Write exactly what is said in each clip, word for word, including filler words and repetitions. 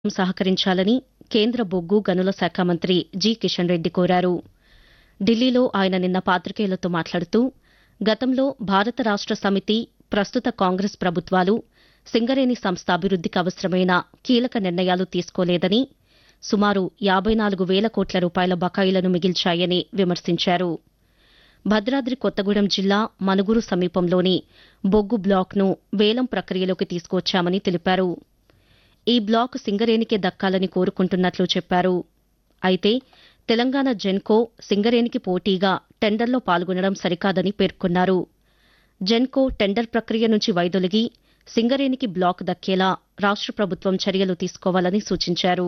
సహకరించాలని కేంద్ర బొగ్గు గనుల శాఖ మంత్రి జి కిషన్ రెడ్డి కోరారు. ఢిల్లీలో ఆయన నిన్న పాతికేయులతో మాట్లాడుతూ గతంలో భారత రాష్ట సమితి, ప్రస్తుత కాంగ్రెస్ ప్రభుత్వాలు సింగరేణి సంస్థ అభివృద్దికి అవసరమైన కీలక నిర్ణయాలు తీసుకోలేదని, సుమారు యాబై నాలుగు వేల కోట్ల రూపాయల బకాయిలను మిగిల్చాయని విమర్శించారు. భద్రాద్రి కొత్తగూడెం జిల్లా మనుగురు సమీపంలోని బొగ్గు బ్లాక్ను వేలం ప్రక్రియలోకి తీసుకువచ్చామని తెలిపారు. ఈ బ్లాక్ సింగరేణికే దక్కాలని కోరుకుంటున్నట్లు చెప్పారు. అయితే తెలంగాణ జెన్కో సింగరేణికి పోటీగా టెండర్లో పాల్గొనడం సరికాదని పేర్కొన్నారు. జెన్కో టెండర్ ప్రక్రియ నుంచి వైదొలిగి సింగరేణికి బ్లాక్ దక్కేలా రాష్ట ప్రభుత్వం చర్యలు తీసుకోవాలని సూచించారు.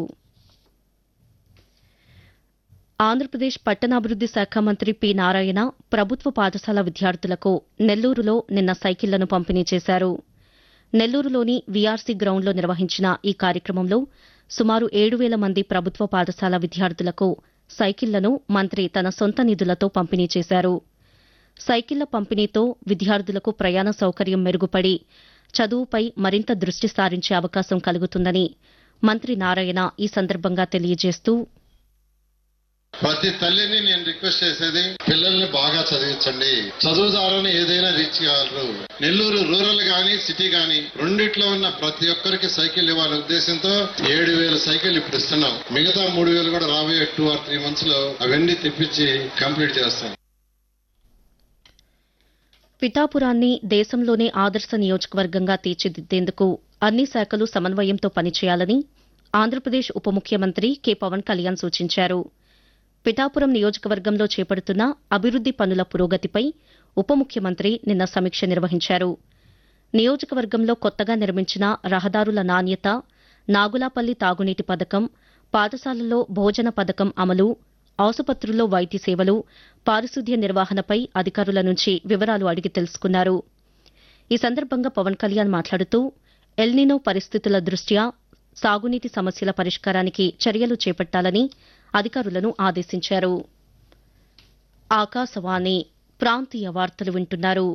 ఆంధ్రప్రదేశ్ పట్టణాభివృద్ది శాఖ మంత్రి పి నారాయణ ప్రభుత్వ పాఠశాల విద్యార్థులకు నెల్లూరులో నిన్న సైకిళ్లను పంపిణీ చేశారు. నెల్లూరులోని వీఆర్సీ గ్రౌండ్లో నిర్వహించిన ఈ కార్యక్రమంలో సుమారు ఏడు వేల మంది ప్రభుత్వ పాఠశాల విద్యార్థులకు సైకిళ్లను మంత్రి తన సొంత నిధులతో పంపిణీ చేశారు. సైకిళ్ల పంపిణీతో విద్యార్థులకు ప్రయాణ సౌకర్యం మెరుగుపడి చదువుపై మరింత దృష్టి సారించే అవకాశం కలుగుతుందని మంత్రి నారాయణ ఈ సందర్భంగా తెలియజేస్తూ, ప్రతి తల్లిని నేను రిక్వెస్ట్ చేసేది, పిల్లల్ని బాగా చదివించండి. చదువు ద్వారానే ఏదైనా రీచ్ కాగలరు. నెల్లూరు రూరల్ గాని సిటీ గాని రెండిట్లో ఉన్న ప్రతి ఒక్కరికి సైకిల్ ఇవ్వాలనే ఉద్దేశంతో ఏడు వేల సైకిల్ ఇప్పుడు ఇస్తున్నాం. మిగతా మూడు వేలు కూడా రాబోయే టూ ఆర్ త్రీ మంత్స్ లో అవన్నీ తెప్పించి కంప్లీట్ చేస్తాం. పిఠాపురాన్ని దేశంలోనే ఆదర్శ నియోజకవర్గంగా తీర్చిదిద్దేందుకు అన్ని శాఖలు సమన్వయంతో పనిచేయాలని ఆంధ్రప్రదేశ్ ఉప ముఖ్యమంత్రి కె పవన్ కళ్యాణ్ సూచించారు. పిఠాపురం నియోజకవర్గంలో చేపడుతున్న అభివృద్ది పనుల పురోగతిపై ఉప ముఖ్యమంత్రి నిన్న సమీక్ష నిర్వహించారు. నియోజకవర్గంలో కొత్తగా నిర్మించిన రహదారుల నాణ్యత, నాగులాపల్లి తాగునీటి పథకం, పాఠశాలల్లో భోజన పథకం అమలు, ఆసుపత్రుల్లో వైద్య సేవలు, పారిశుద్ధ్య నిర్వహణపై అధికారుల నుంచి వివరాలు అడిగి తెలుసుకున్నారు. ఈ సందర్భంగా పవన్ కళ్యాణ్ మాట్లాడుతూ ఎల్నినో పరిస్థితుల దృష్ట్యా సాగునీటి సమస్యల పరిష్కారానికి చర్యలు చేపట్టాలని అధికారులను ఆదేశించారు. ఆకాశవాణి ప్రాంతీయ వార్తలు వింటున్నారు.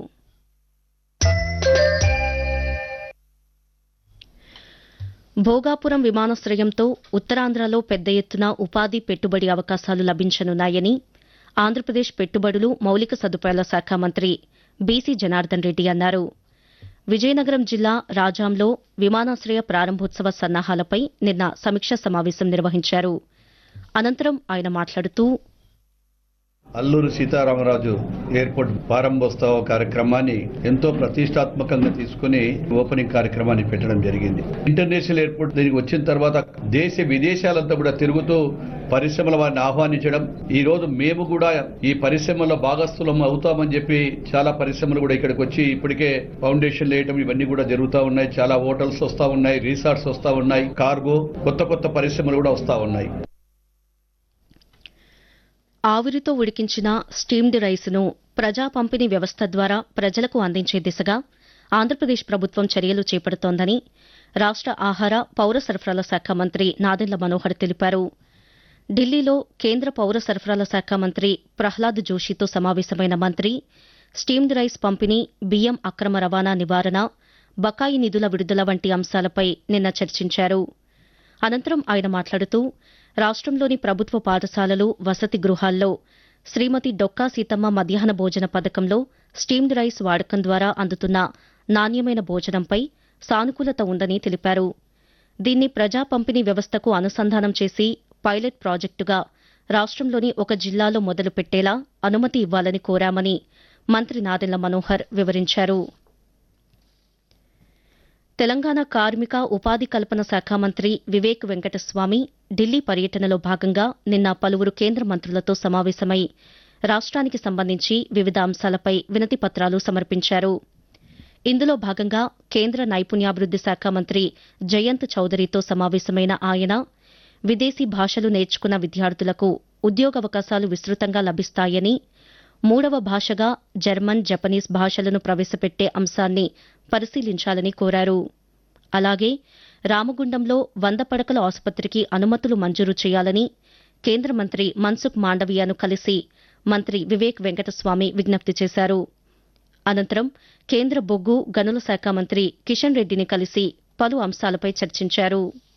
భోగాపురం విమానాశ్రయంతో ఉత్తరాంధ్రలో పెద్ద ఎత్తున ఉపాధి పెట్టుబడి అవకాశాలు లభించనున్నాయని ఆంధ్రప్రదేశ్ పెట్టుబడులు మౌలిక సదుపాయాల శాఖ మంత్రి బీసీ జనార్దన్ రెడ్డి అన్నారు. విజయనగరం జిల్లా రాజాంలో విమానాశ్రయ ప్రారంభోత్సవ సన్నాహాలపై నిన్న సమీక్షా సమావేశం నిర్వహించారు. అనంతరం ఆయన మాట్లాడుతూ, అల్లూరు సీతారామరాజు ఎయిర్పోర్ట్ ప్రారంభోత్సవ కార్యక్రమాన్ని ఎంతో ప్రతిష్టాత్మకంగా తీసుకుని ఓపెనింగ్ కార్యక్రమాన్ని పెట్టడం జరిగింది. ఇంటర్నేషనల్ ఎయిర్పోర్ట్ దీనికి వచ్చిన తర్వాత దేశ విదేశాలంతా కూడా తిరుగుతూ పరిశ్రమల వారిని ఆహ్వానించడం, ఈ రోజు మేము కూడా ఈ పరిశ్రమలో భాగస్థులం అవుతామని చెప్పి చాలా పరిశ్రమలు కూడా ఇక్కడికి వచ్చి ఇప్పటికే ఫౌండేషన్ వేయడం ఇవన్నీ కూడా జరుగుతూ ఉన్నాయి. చాలా హోటల్స్ వస్తా ఉన్నాయి, రిసార్ట్స్ వస్తా ఉన్నాయి, కార్గో కొత్త కొత్త పరిశ్రమలు కూడా వస్తా ఉన్నాయి. ఆవిరితో ఉడికించిన స్టీమ్డ్ రైస్ను ప్రజా పంపిణీ వ్యవస్థ ద్వారా ప్రజలకు అందించే దిశగా ఆంధ్రప్రదేశ్ ప్రభుత్వం చర్యలు చేపడుతోందని రాష్ట ఆహార, పౌర సరఫరాల శాఖ మంత్రి నాదెండ్ల మనోహర్ తెలిపారు. ఢిల్లీలో కేంద్ర పౌర సరఫరాల శాఖ మంత్రి ప్రహ్లాద్ జోషితో సమావేశమైన మంత్రి స్టీమ్డ్ రైస్ పంపిణీ, బియ్యం అక్రమ రవాణా నివారణ, బకాయి నిధుల విడుదల వంటి అంశాలపై నిన్న చర్చించారు. అనంతరం ఆయన మాట్లాడుతూ రాష్టంలోని ప్రభుత్వ పాఠశాలలు, వసతి గృహాల్లో శ్రీమతి డొక్కా సీతమ్మ మధ్యాహ్న భోజన పథకంలో స్టీమ్డ్ రైస్ వాడకం ద్వారా అందుతున్న నాణ్యమైన భోజనంపై సానుకూలత ఉందని తెలిపారు. దీన్ని ప్రజా పంపిణీ వ్యవస్థకు అనుసంధానం చేసి పైలట్ ప్రాజెక్టుగా రాష్టంలోని ఒక జిల్లాలో మొదలుపెట్టేలా అనుమతి ఇవ్వాలని కోరామని మంత్రి నాదెండ్ల మనోహర్ వివరించారు. తెలంగాణ కార్మిక, ఉపాధి కల్పన శాఖ మంత్రి వివేక్ వెంకటస్వామి ఢిల్లీ పర్యటనలో భాగంగా నిన్న పలువురు కేంద్ర మంత్రులతో సమావేశమై రాష్ట్రానికి సంబంధించి వివిధ అంశాలపై వినతి పత్రాలు సమర్పించారు. ఇందులో భాగంగా కేంద్ర నైపుణ్యాభివృద్ది శాఖ మంత్రి జయంత్ చౌదరితో సమావేశమైన ఆయన విదేశీ భాషలు నేర్చుకున్న విద్యార్థులకు ఉద్యోగావకాశాలు విస్తృతంగా లభిస్తాయని, మూడవ భాషగా జర్మన్, జపనీస్ భాషలను ప్రవేశపెట్టే అంశాన్ని పరిశీలించాలని కోరారు. అలాగే రామగుండంలో వంద పడకల ఆసుపత్రికి అనుమతులు మంజూరు చేయాలని కేంద్ర మంత్రి మన్సుఖ్ మాండవీయను కలిసి మంత్రి వివేక్ వెంకటస్వామి విజ్ఞప్తి చేశారు. అనంతరం కేంద్ర బొగ్గు గనుల శాఖ మంత్రి కిషన్ రెడ్డిని కలిసి పలు అంశాలపై చర్చించారు.